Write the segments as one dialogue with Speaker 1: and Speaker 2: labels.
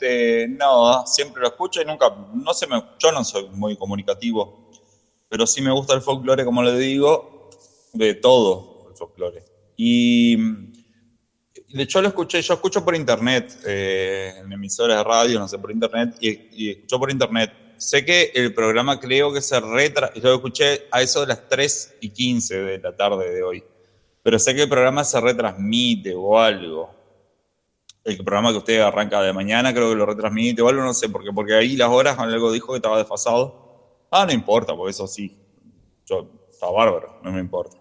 Speaker 1: no, siempre lo escucho y nunca, yo no soy muy comunicativo, pero sí me gusta el folclore, como le digo, de todo el folclore. Y de hecho yo escucho por internet, en emisoras de radio, no sé, por internet, y escucho por internet. Sé que el programa creo que yo lo escuché a eso de las 3:15 de la tarde de hoy, pero sé que el programa se retransmite o algo. El programa que usted arranca de mañana creo que lo retransmite o algo, no sé, porque ahí las horas algo dijo que estaba desfasado. No importa, porque eso sí, está bárbaro, no me importa.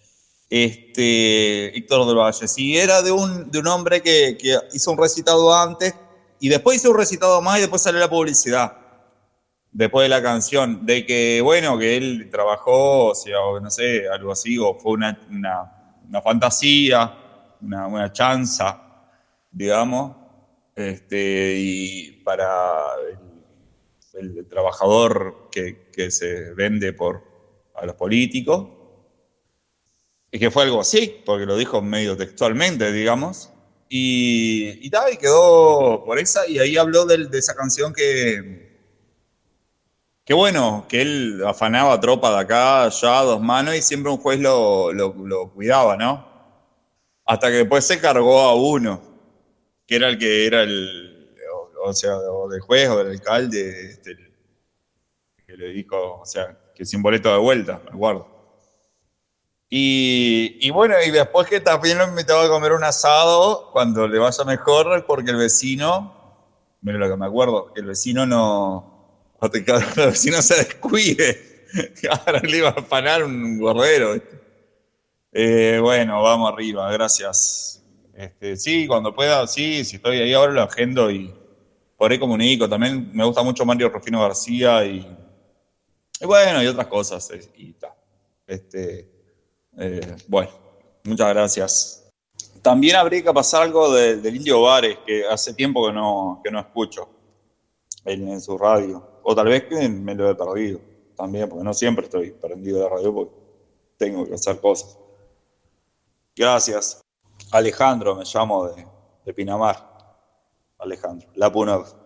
Speaker 1: Héctor del Valle, sí, era de un hombre que hizo un recitado antes y después hizo un recitado más y después salió la publicidad, después de la canción, de que, bueno, que él trabajó, o sea, o no sé, algo así, o fue una fantasía, una chanza, digamos, y para el trabajador que se vende a los políticos, y que fue algo así, porque lo dijo medio textualmente, digamos, y quedó por esa, y ahí habló de esa canción que bueno, que él afanaba tropa de acá, allá, a dos manos, y siempre un juez lo cuidaba, ¿no? Hasta que después se cargó a uno, que era el que era o sea, o del juez o del alcalde, que le dijo, o sea, que sin boleto de vuelta, me acuerdo. Y bueno, y después que también lo invitaba a comer un asado cuando le vaya mejor, porque el vecino, mira lo que me acuerdo, que el vecino que el vecino se descuide, que ahora le iba a parar un gordero. Bueno, vamos arriba, gracias. Sí, cuando pueda, sí, si estoy ahí ahora lo agendo y por ahí comunico. También me gusta mucho Mario Rufino García y bueno, y otras cosas. Y ta. Bueno, muchas gracias. También habría que pasar algo del Indio Bares, que hace tiempo que no escucho en su radio. O tal vez que me lo he perdido también, porque no siempre estoy prendido de la radio, porque tengo que hacer cosas. Gracias. Alejandro, me llamo de Pinamar. Alejandro, Lapunov.